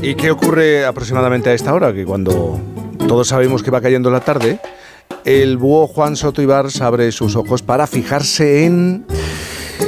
¿Y qué ocurre aproximadamente a esta hora? Que cuando todos sabemos que va cayendo la tarde, el búho Juan Soto Ibars abre sus ojos para fijarse en